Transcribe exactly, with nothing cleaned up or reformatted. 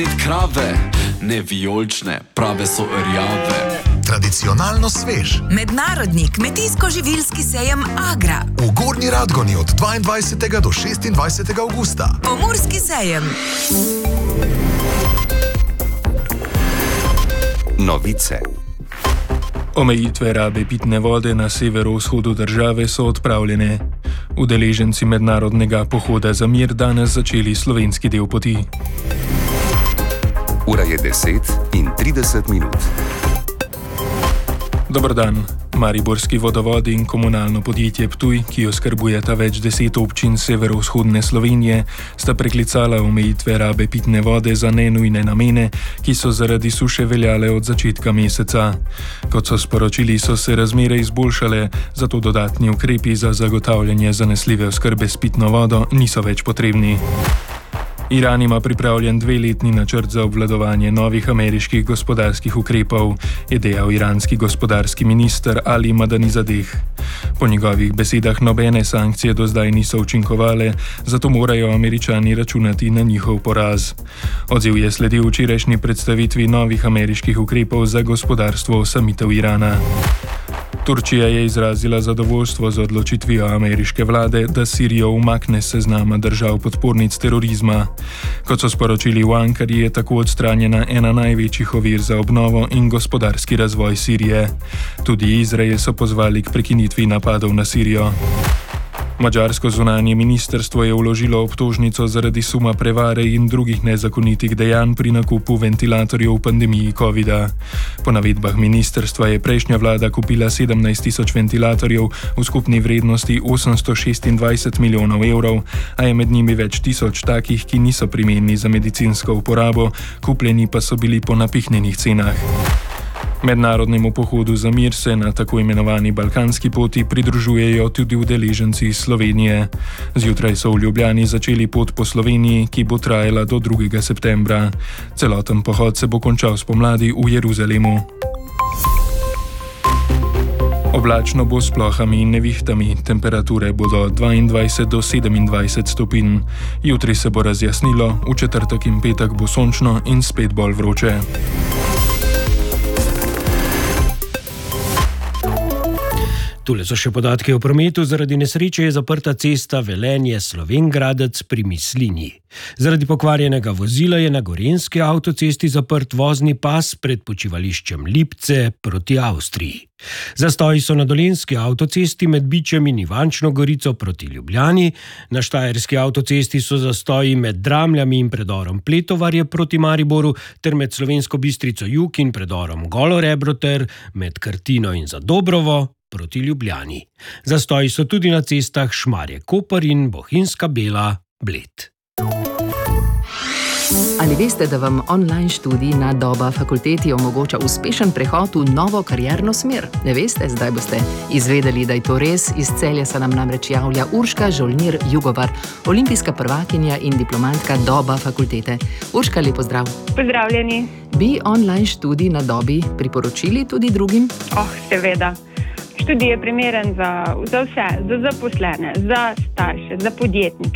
Krave, ne vijolične, prave so rjave. Tradicionalno svež. Mednarodni kmetijsko-živilski sejem Agra. V Gornji Radgoni od dvaindvajsetega do šestindvajsetega avgusta. Pomurski sejem. Novice. Omejitve rabe pitne vode na severovzhodu države so odpravljene. Udeleženci mednarodnega pohoda za mir danes začeli slovenski del poti. Ura je deset in trideset minut. Dober dan. Mariborski vodovodi in komunalno podjetje Ptuj, ki oskrbujeta več deset občin severovzhodne Slovenije, sta preklicala omejitve rabe pitne vode za nenujne namene, ki so zaradi suše veljale od začetka meseca. Kot so sporočili, so se razmere izboljšale, zato dodatni ukrepi za zagotavljanje zanesljive oskrbe s pitno vodo niso več potrebni. Iran ima pripravljen dveletni načrt za obvladovanje novih ameriških gospodarskih ukrepov, je dejal iranski gospodarski minister Ali Madanizadeh. Po njegovih besedah nobene sankcije do zdaj niso učinkovale, zato morajo Američani računati na njihov poraz. Odziv je sledil včerajšnji predstavitvi novih ameriških ukrepov za gospodarstvo osamitev Irana. Turčija je izrazila zadovoljstvo z odločitvijo ameriške vlade, da Sirijo umakne s seznama držav podpornic terorizma. Kot so sporočili v Ankari, je tako odstranjena ena največjih ovir za obnovo in gospodarski razvoj Sirije. Tudi Izrael so pozvali k prekinitvi napadov na Sirijo. Madžarsko zunanje ministrstvo je vložilo obtožnico zaradi suma prevare in drugih nezakonitih dejanj pri nakupu ventilatorjev v pandemiji covida. Po navedbah ministrstva je prejšnja vlada kupila sedemnajst tisoč ventilatorjev v skupni vrednosti osemsto šestindvajset milijonov evrov, a je med njimi več tisoč takih, ki niso primerni za medicinsko uporabo, kupljeni pa so bili po napihnjenih cenah. Mednarodnemu pohodu za mir se na tako imenovani balkanski poti pridružujejo tudi udeleženci iz Slovenije. Zjutraj so v Ljubljani začeli pot po Sloveniji, ki bo trajala do drugega septembra. Celoten pohod se bo končal spomladi v Jeruzalemu. Oblačno bo s plohami in nevihtami, temperature bodo od dvaindvajset do sedemindvajset stopinj. Jutri se bo razjasnilo, v četrtek in petek bo sončno in spet bolj vroče. Tule so še podatki o prometu. Zaradi nesreče je zaprta cesta Velenje-Slovenj Gradec pri Mislinji. Zaradi pokvarjenega vozila je na gorenjski avtocesti zaprt vozni pas pred počivališčem Lipce proti Avstriji. Zastoji so na dolenjski avtocesti med Bičem in Ivančno Gorico proti Ljubljani, na štajerski avtocesti so zastoji med Dramljami in predorom Pletovarje proti Mariboru ter med Slovensko Bistrico Jug in predorom Golo Rebro ter med Krtino in Zadobrovo proti Ljubljani. Zastoji so tudi na cestah Šmarje-Koper in Bohinjska Bela-Bled. Ali veste, da vam online študij na Doba fakulteti omogoča uspešen prehod v novo karierno smer? Ne veste? Zdaj boste izvedeli, da je to res. Iz Celja se nam namreč javlja Urška Žolnir-Jugovar, olimpijska prvakinja in diplomantka Doba fakultete. Urška, lep pozdrav. Pozdravljeni. Bi online študij na Dobi priporočili tudi drugim? Oh, seveda. Študij je primeren za, za vse, za zaposlene, za starše, za podjetnike.